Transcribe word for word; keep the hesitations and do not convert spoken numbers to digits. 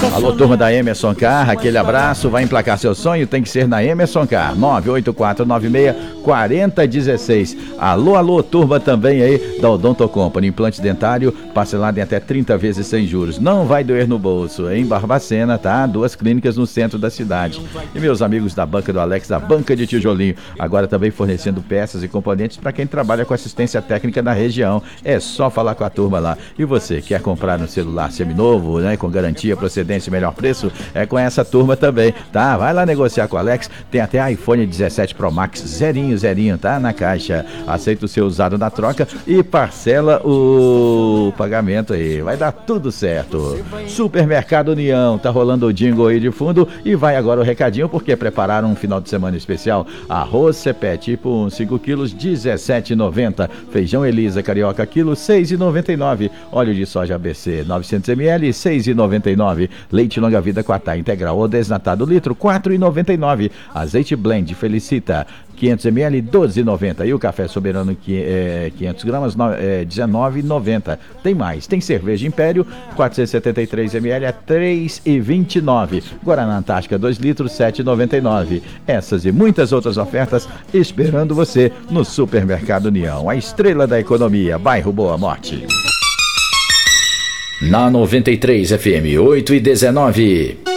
Alô, turma da Emerson Car, aquele abraço, vai emplacar seu sonho, tem que ser na Emerson Car, nove oito quatro nove seis quatro zero um seis. Alô, alô, turma também aí da Odonto Company, implante dentário parcelado em até trinta vezes sem juros, não vai doer no bolso, em Barbacena, tá? Duas clínicas no centro da cidade. E meus amigos da Banca do Alex, da Banca de Tijolinho, agora também fornecendo peças e componentes para quem trabalha com assistência técnica na região, é só falar com a turma lá. E você, quer comprar um celular seminovo, né, com garantia, procedência e melhor preço? É com essa turma também, tá? Vai lá negociar com o Alex, tem até iPhone dezessete Pro Max, zerinho, zerinho, tá? Na caixa, aceita o seu usado na troca e parcela o pagamento aí, vai dar tudo certo. Supermercado União, tá rolando o jingle aí de fundo e vai agora o recadinho, porque prepararam um final de semana especial, arroz Cepé, tipo uns cinco quilos, dezessete reais e noventa centavos, feijão Elisa Carioca, quilo, seis reais e noventa e nove centavos, óleo de soja A B C, novecentos mililitros, seis reais e noventa e nove centavos, leite longa vida Quatá integral ou desnatado litro, quatro reais e noventa e nove centavos, azeite blend Felicita, quinhentos mililitros, doze reais e noventa centavos, e o café Soberano é, quinhentos gramas, é, dezenove reais e noventa centavos. Tem mais, tem cerveja Império, quatrocentos e setenta e três mililitros, três reais e vinte e nove centavos, Guaraná Antártica dois litros, sete reais e noventa e nove centavos. Essas e muitas outras ofertas esperando você no Supermercado União, a estrela da economia, bairro Boa Morte. Na noventa e três F M, oito e dezenove.